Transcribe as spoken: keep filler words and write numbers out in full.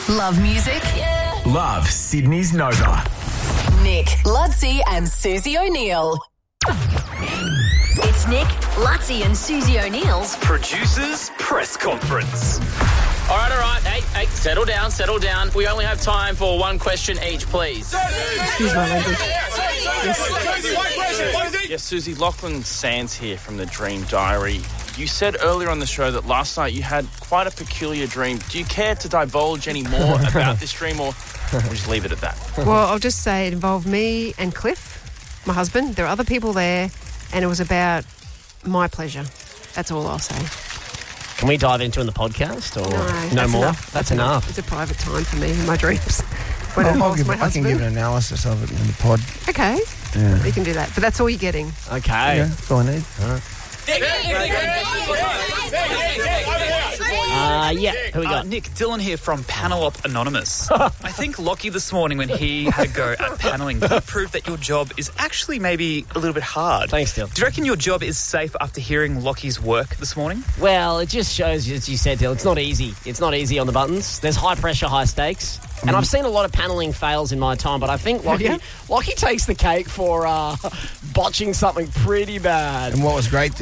Love music? Yeah. Love Sydney's Nova. Nick, Lutzi and Susie O'Neill. It's Nick, Lutzi and Susie O'Neill's Producers Press Conference. All right, all right. Hey, hey, settle down, settle down. We only have time for one question each, please. Excuse my language. Yes, Susie, Lachlan Sands here from the Dream Diary. You said earlier on the show that last night you had quite a peculiar dream. Do you care to divulge any more about this dream, or we'll just leave it at that? Well, I'll just say it involved me and Cliff, my husband. There were other people there, and it was about my pleasure. That's all I'll say. Can we dive into it in the podcast? Or No, no that's more? enough. That's enough. It's a private time for me and my dreams. When it I'll involves give, my I can husband. give an analysis of it in the pod. Okay, Yeah. you can do that. But that's all you're getting. Okay. Yeah, that's all I need. Uh, yeah, who we Uh, got? Nick, Dylan here from Panel Up Anonymous. I think Lockie this morning, when he had a go at panelling, proved that your job is actually maybe a little bit hard. Thanks, Dylan. Do you reckon your job is safe after hearing Lockie's work this morning? Well, it just shows, as you said, Dylan, it's not easy. It's not easy on the buttons. There's high pressure, high stakes. And I've seen a lot of panelling fails in my time, but I think Lockie, Yeah. Lockie takes the cake for uh, botching something pretty bad. And what was great